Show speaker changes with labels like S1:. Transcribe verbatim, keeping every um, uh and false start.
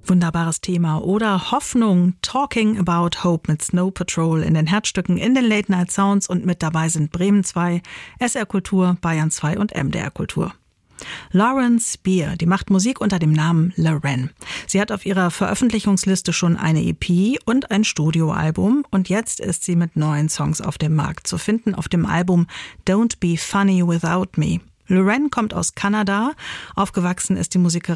S1: Wunderbares Thema. Oder Hoffnung, Talking About Hope mit Snow Patrol in den Herzstücken in den Late Night Sounds und mit dabei sind Bremen zwei, S R Kultur, Bayern zwei und M D R Kultur. Lauren Spear, die macht Musik unter dem Namen Lauren. Sie hat auf ihrer Veröffentlichungsliste schon eine E P und ein Studioalbum und jetzt ist sie mit neuen Songs auf dem Markt, zu finden auf dem Album Don't Be Funny Without Me. Lauren kommt aus Kanada. Aufgewachsen ist die Musikerin